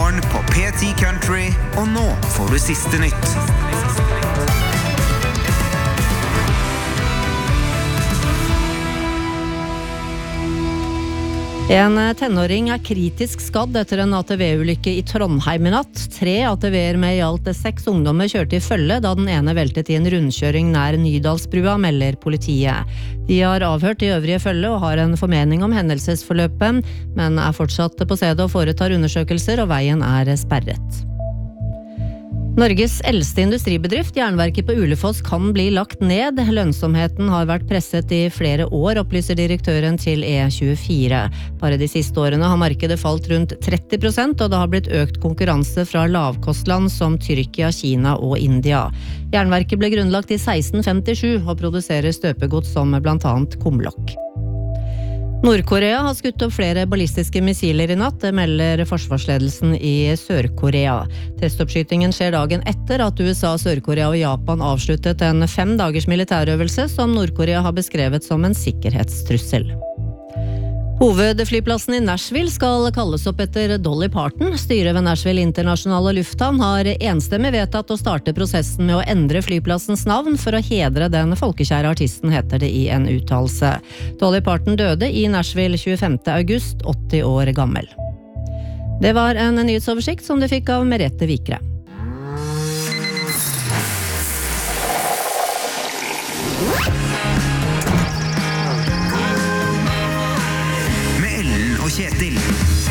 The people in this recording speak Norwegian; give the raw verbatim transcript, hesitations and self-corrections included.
Morgen på P ti Country, og nå får du siste nytt. En tenåring er kritisk skadd etter en A T V-ulykke i Trondheim i natt. Tre A T V-er med i alt seks ungdommer kjørte i følge da den ene veltet i en rundkjøring nær Nydalsbrua, melder politiet. De har avhørt de øvrige følge og har en formening om hendelsesforløpet, men er fortsatt på stedet og foretar undersøkelser, og veien er sperret. Norges eldste industribedrift, Jernverket på Ulefoss, kan bli lagt ned. Lønnsomheten har vært presset i flere år, opplyser direktøren til E tjuefire. Bare de siste årene har markedet falt rundt tretti prosent, og det har blitt økt konkurranse fra lavkostland som Tyrkia, Kina og India. Jernverket ble grunnlagt i seksten femtisju og produserer støpegods som blant annet kumlokk. Nord-Korea har skutt opp flere ballistiske missiler i natt, det melder forsvarsledelsen i Sør-Korea. Testoppskytingen skjer dagen etter at U S A, Sør-Korea og Japan avsluttet en fem dagers militærøvelse som Nord-Korea har beskrevet som en sikkerhetstrussel. Hovedflyplassen i Nashville skal kalles opp etter Dolly Parton. Styret ved Nashville Internasjonale Lufthavn har enstemmig vedtatt å starte prosessen med å endre flyplassens navn for å hedre den folkekjære artisten, heter det i en uttalelse. Dolly Parton døde i Nashville tjuefemte august, åtti år gammel. Det var en nyhetsoversikt som du fikk av Merete Vikre. Med Ellen og Kjetil.